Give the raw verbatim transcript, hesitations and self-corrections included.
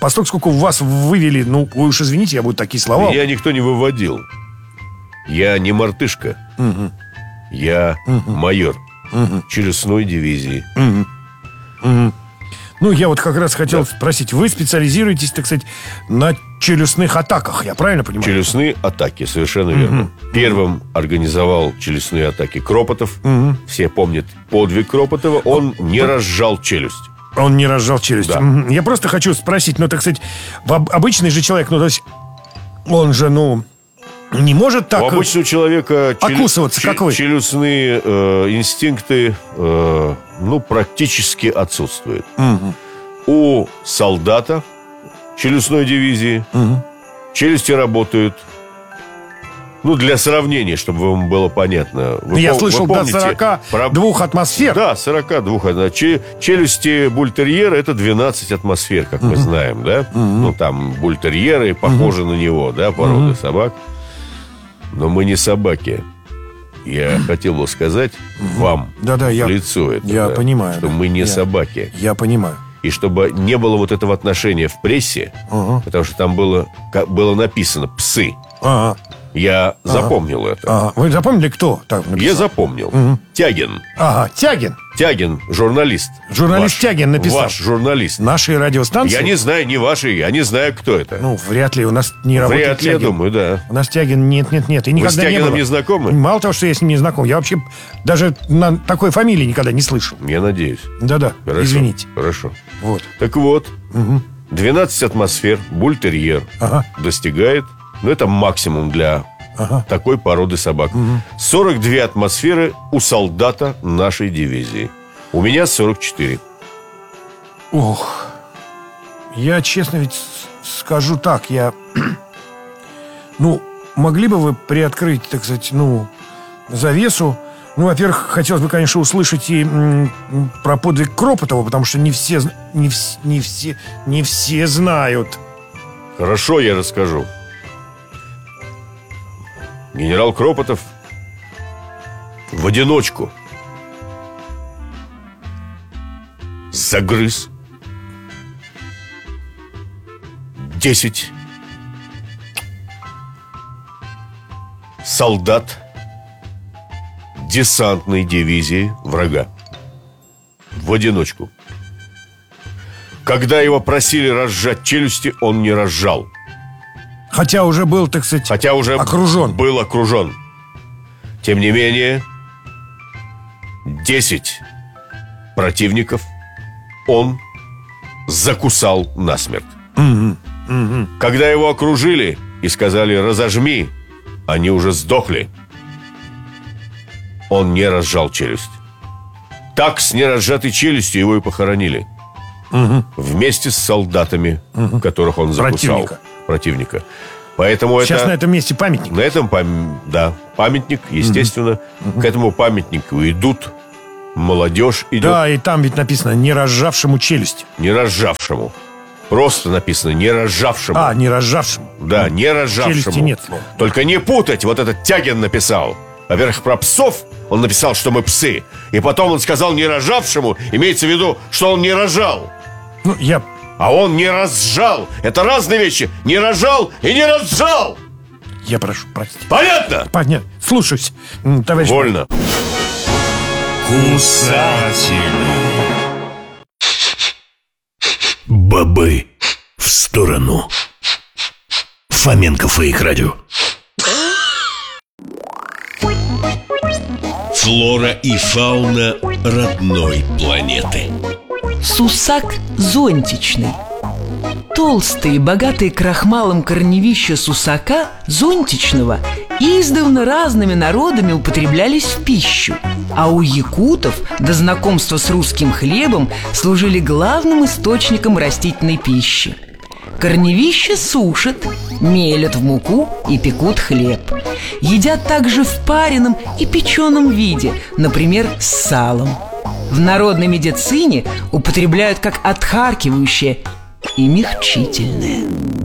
поскольку сколько вас вывели, ну, вы уж извините, я буду такие слова. Меня никто не выводил. Я не мартышка. Угу. Я угу. майор угу. челюстной дивизии. Угу. Угу. Ну, я вот как раз хотел да. спросить, вы специализируетесь, так сказать, на челюстных атаках, я правильно понимаю? Челюстные атаки, совершенно верно. Угу. Первым организовал челюстные атаки Кропотов. Угу. Все помнят подвиг Кропотова. Он не разжал челюсть. Он не разжал челюсть. Да. Я просто хочу спросить, ну, так сказать, обычный же человек, ну, то есть, он же, ну, не может так... У обычного человека окусываться, челю... как вы. челюстные э, инстинкты, э, ну, практически отсутствуют. Угу. У солдата челюстной дивизии угу. челюсти работают, ну, для сравнения, чтобы вам было понятно. Вы Я пом- слышал, вы помните, до сорока двух про... атмосфер. Да, сорока двух. Че- челюсти бультерьера — это двенадцать атмосфер, как uh-huh. мы знаем, да? Uh-huh. Ну, там бультерьеры похожи uh-huh. на него, да, породы uh-huh. собак. Но мы не собаки. Я хотел бы сказать uh-huh. вам да-да, в я, лицо это, я да, понимаю, что да. мы не я, собаки. Я понимаю. И чтобы не было вот этого отношения в прессе, uh-huh. потому что там было, было написано «псы». Ага. Я ага. запомнил это. Ага. Вы запомнили, кто так написал? Я запомнил. Угу. Тягин. Ага, Тягин. Тягин, журналист. Журналист ваш, Тягин написал. Ваш журналист. Нашей радиостанции? Я не знаю, не вашей, я не знаю, кто это. Ну, вряд ли, у нас не работает Вряд ли, Тягин. я думаю, да. У нас Тягин нет, нет, нет. И никогда Вы с Тягином не было. не знакомы? Мало того, что я с ним не знаком, я вообще даже на такой фамилии никогда не слышал. Я надеюсь. Да-да, Хорошо, извините. Хорошо. Вот. Так вот, угу. двенадцать атмосфер бультерьер ага. достигает, ну, это максимум для ага. такой породы собак. Угу. сорок две атмосферы у солдата нашей дивизии. У меня сорок четыре. Ох. Я честно ведь скажу так, я... ну, могли бы вы приоткрыть, так сказать, ну, завесу? Ну, во-первых, хотелось бы, конечно, услышать и м, про подвиг Кропотова, потому что не все, не, вс, не, все, не все знают. Хорошо, я расскажу. Генерал Кропотов в одиночку загрыз десять солдат десантной дивизии врага. В одиночку. Когда его просили разжать челюсти, он не разжал. Хотя уже был, так сказать, Хотя уже окружен. был окружен. Тем не менее, десять противников он закусал насмерть. Угу, угу. Когда его окружили и сказали «разожми», они уже сдохли. Он не разжал челюсть. Так с неразжатой челюстью его и похоронили. Угу. Вместе с солдатами, угу. которых он закусал. Противника. Противника. Поэтому сейчас это, на этом месте памятник. На этом пам... да, памятник, естественно. Угу. К этому памятнику идут. Молодежь идет. Да, и там ведь написано «не разжавшему челюсть». Не разжавшему. Просто написано «не разжавшему». А, не разжавшему. Да, не разжавшему. Челюсти нет слова. Только не путать, вот этот Тягин написал. Во-первых, про псов он написал, что мы псы. И потом он сказал «не разжавшему». Имеется в виду, что он не разжал. Ну, я... А он не разжал. Это разные вещи. Не разжал и не разжал. Я прошу простить. Понятно? Понятно. Слушаюсь, товарищ. Вольно. Кусатели. Бобы в сторону. Фоменко Фейк Радио. Флора и фауна родной планеты. Сусак зонтичный. Толстые, богатые крахмалом корневища сусака зонтичного издавна разными народами употреблялись в пищу, а у якутов до знакомства с русским хлебом служили главным источником растительной пищи. Корневища сушат, мелят в муку и пекут хлеб. Едят также в пареном и печеном виде, например, с салом. В народной медицине употребляют как отхаркивающее и мягчительное.